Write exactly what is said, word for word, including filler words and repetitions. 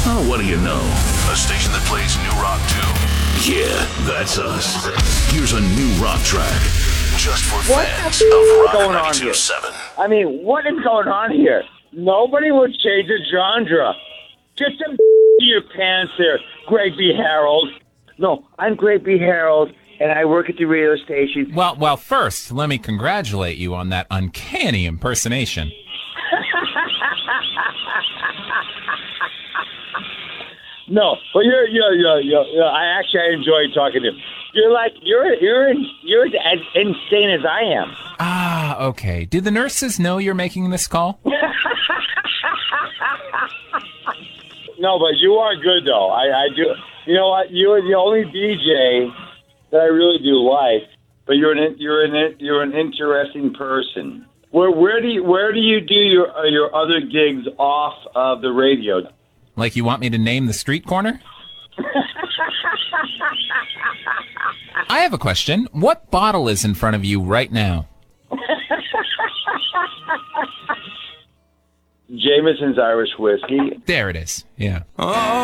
Oh, what do you know? A station that plays new rock, too. Yeah, that's us. Here's a new rock track. Just for what fans of Rock going on ninety-two here? point seven. I mean, what is going on here? Nobody would change the genre. Get some to your pants there, Greg B. Harold. No, I'm Greg B. Harold, and I work at the radio station. Well, well, first, let me congratulate you on that uncanny impersonation. No, but you're, you're, you're, you're, you're, I actually I enjoy talking to you. You're like, you're, you're, in, you're as insane as I am. Ah, okay. Do the nurses know you're making this call? No, but you are good, though. I, I do. You know what? You're the only D J that I really do like. But you're an you're an you're an interesting person. Where where do you where do you do your uh, your other gigs off of the radio? Like you want me to name the street corner? I have a question. What bottle is in front of you right now? Jameson's Irish Whiskey. There it is. Yeah. Oh.